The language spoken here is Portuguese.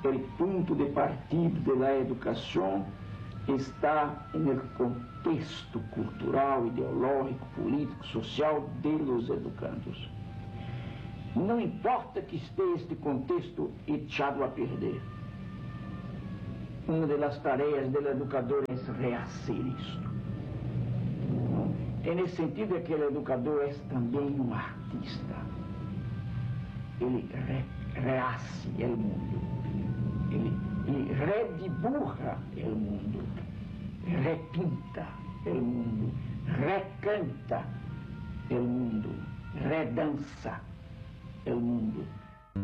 el punto de partida de la educación está en el contexto cultural, ideológico, político, social de los educandos. Não importa que esteja este contexto echado a perder. Uma das tarefas do educador é rehacer isto. É nesse sentido que o educador é também um artista. Ele rehace o mundo. Ele redibuja o mundo. Repinta o mundo. Recanta o mundo. Redança o mundo.